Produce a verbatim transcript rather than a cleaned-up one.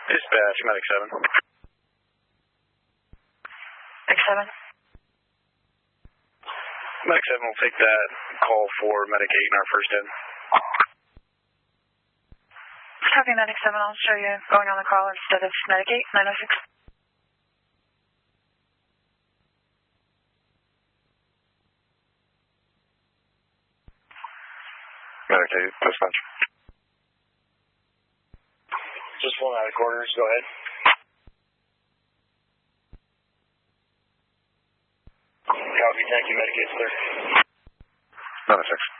Dispatch, Medic seven. Medic seven. Medic seven will take that call for Medic eight in our first in. Copy, Medic seven. I'll show you going on the call instead of Medic eight, nine oh six. Medic eight, dispatch. Just one out of quarters, go ahead. Copy, thank you, Medic eight, sir. nine oh six.